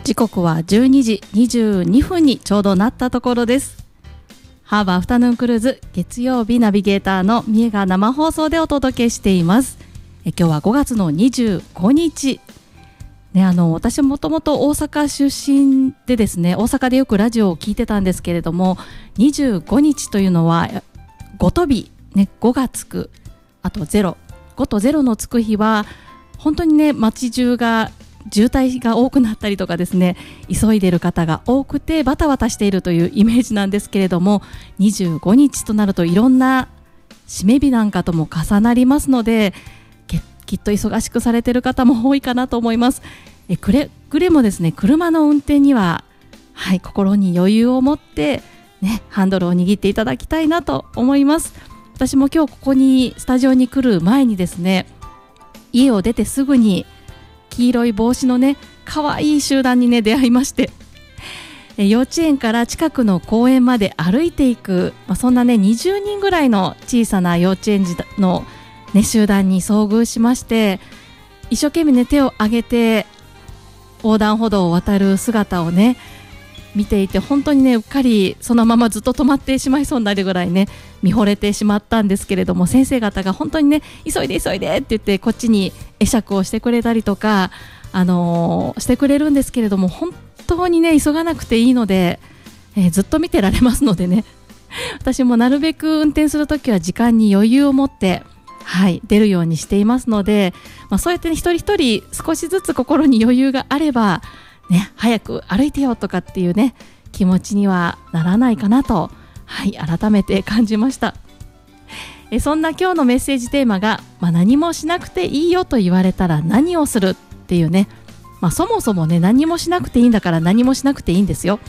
時刻は12時22分にちょうどなったところです。ハーバーアフタヌーンクルーズ月曜日ナビゲーターの三重が生放送でお届けしています。今日は5月の25日、ね、私もともと大阪出身でですね、大阪でよくラジオを聞いてたんですけれども、25日というのは5と日、ね、5がつく、あと0、5と0のつく日は本当にね、街中が渋滞が多くなったりとかですね、急いでいる方が多くてバタバタしているというイメージなんですけれども、25日となるといろんな締め日なんかとも重なりますので、きっと忙しくされている方も多いかなと思います。くれぐれもですね、車の運転には、心に余裕を持って、ね、ハンドルを握っていただきたいなと思います。私も今日ここにスタジオに来る前にですね、家を出てすぐに黄色い帽子のね、可愛い集団にね出会いまして、幼稚園から近くの公園まで歩いていく、そんなね20人ぐらいの小さな幼稚園児の、ね、集団に遭遇しまして、一生懸命ね手を挙げて横断歩道を渡る姿をね見ていて、本当にねうっかりそのままずっと止まってしまいそうになるぐらいね見惚れてしまったんですけれども、先生方が本当にね急いで急いでって言ってこっちに会釈をしてくれたりとか、してくれるんですけれども、本当にね急がなくていいので、ずっと見てられますのでね、私もなるべく運転するときは時間に余裕を持って出るようにしていますので、そうやって、ね、一人一人少しずつ心に余裕があれば、ね、早く歩いてよとかっていうね気持ちにはならないかなと、改めて感じました。そんな今日のメッセージテーマが、何もしなくていいよと言われたら何をするっていうね、そもそもね何もしなくていいんだから何もしなくていいんですよ。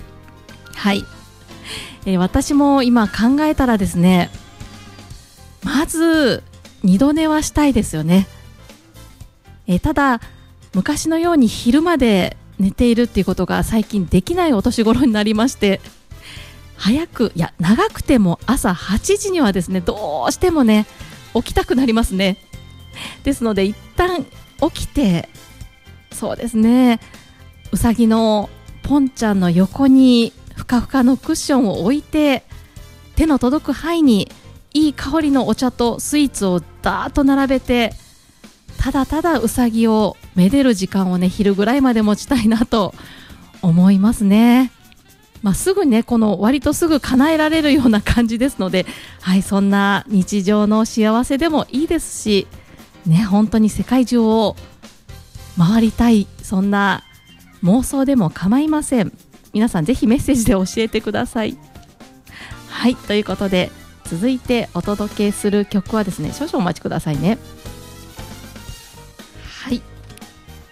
私も今考えたらですね、まず二度寝はしたいですよね。ただ昔のように昼まで寝ているっていうことが最近できないお年頃になりまして、長くても朝8時にはですねどうしてもね起きたくなりますね。ですので一旦起きて、そうですね、うさぎのポンちゃんの横にふかふかのクッションを置いて、手の届く範囲にいい香りのお茶とスイーツをダーッと並べて、ただただうさぎをめでる時間をね昼ぐらいまで持ちたいなと思いますね。すぐね割とすぐ叶えられるような感じですので、そんな日常の幸せでもいいですしね、本当に世界中を回りたい、そんな妄想でも構いません。皆さんぜひメッセージで教えてください。ということで続いてお届けする曲はですね、少々お待ちくださいね。